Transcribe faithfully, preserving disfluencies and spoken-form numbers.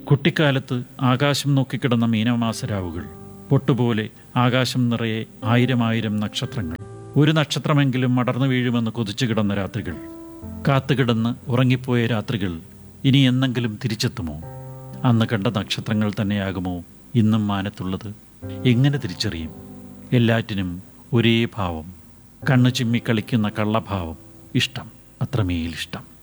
കുട്ടിക്കാലത്ത് ആകാശം നോക്കിക്കിടന്ന മീനമാസരാവുകൾ, പൊട്ടുപോലെ ആകാശം നിറയെ ആയിരം ആയിരം നക്ഷത്രങ്ങൾ, ഒരു നക്ഷത്രമെങ്കിലും മടർന്നു വീഴുമെന്ന് കൊതിച്ചു കിടന്ന രാത്രികൾ, കാത്തുകിടന്ന് ഉറങ്ങിപ്പോയ രാത്രികൾ ഇനി എന്നെങ്കിലും തിരിച്ചെത്തുമോ? അന്ന് കണ്ട നക്ഷത്രങ്ങൾ തന്നെയാകുമോ ഇന്നും മാനത്തുള്ളത്? എങ്ങനെ തിരിച്ചറിയും? എല്ലാറ്റിനും ഒരേ ഭാവം, കണ്ണു ചിമ്മി കളിക്കുന്ന കള്ളഭാവം, ഇഷ്ടം, അത്രമേലിഷ്ടം.